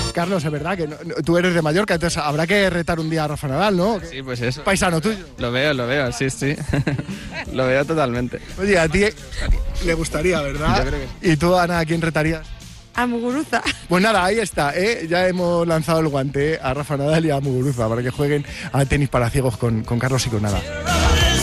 Carlos, es verdad que tú eres de Mallorca, entonces habrá que retar un día a Rafa Nadal, ¿no? Sí, pues eso. Paisano tuyo. Lo veo, sí. Lo veo totalmente. Oye, a ti le gustaría, ¿verdad? Yo creo que ¿Y tú, Ana, a quién retarías? A Muguruza. Pues nada, ahí está, ¿eh? Ya hemos lanzado el guante a Rafa Nadal y a Muguruza para que jueguen a tenis para ciegos con Carlos y con Nada.